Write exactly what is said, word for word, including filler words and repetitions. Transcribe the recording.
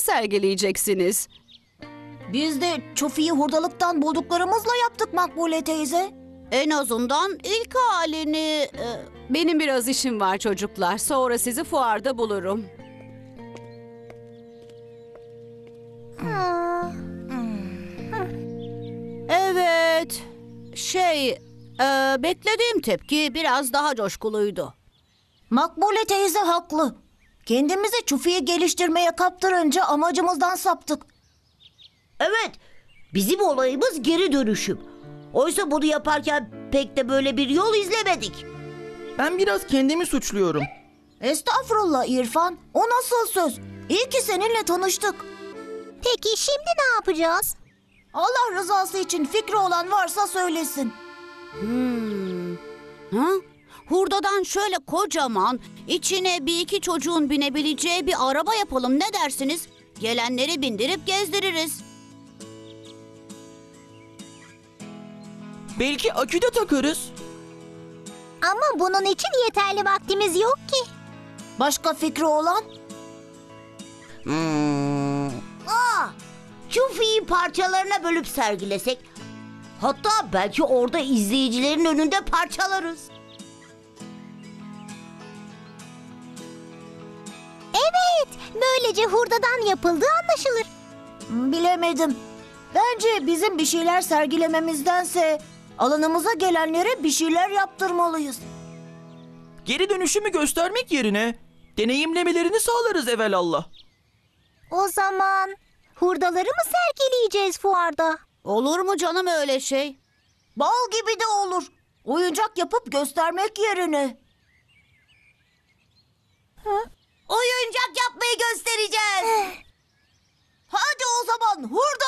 sergileyeceksiniz. Biz de çufiyi hurdalıktan bulduklarımızla yaptık Makbule teyze. En azından ilk halini... e, Benim biraz işim var çocuklar. Sonra sizi fuarda bulurum. Evet. Şey, e, beklediğim tepki biraz daha coşkuluydu. Makbule teyze haklı. Kendimizi çufiyi geliştirmeye kaptırınca amacımızdan saptık. Evet, bizim olayımız geri dönüşüm. Oysa bunu yaparken pek de böyle bir yol izlemedik. Ben biraz kendimi suçluyorum. Estağfurullah İrfan. O nasıl söz? İyi ki seninle tanıştık. Peki şimdi ne yapacağız? Allah rızası için fikri olan varsa söylesin. Hmm. Ha? Hurdadan şöyle kocaman, içine bir iki çocuğun binebileceği bir araba yapalım, ne dersiniz? Gelenleri bindirip gezdiririz. Belki akü de takarız. Ama bunun için yeterli vaktimiz yok ki. Başka fikri olan? Hmm. Aa, Çufi'yi parçalarına bölüp sergilesek. Hatta belki orada izleyicilerin önünde parçalarız. Evet, böylece hurdadan yapıldığı anlaşılır. Bilemedim. Bence bizim bir şeyler sergilememizdense alanımıza gelenlere bir şeyler yaptırmalıyız. Geri dönüşümü göstermek yerine deneyimlemelerini sağlarız evelallah. O zaman hurdaları mı sergileyeceğiz fuarda? Olur mu canım öyle şey? Bal gibi de olur. Oyuncak yapıp göstermek yerine. Oyuncak yapmayı göstereceğiz. Hadi o zaman hurda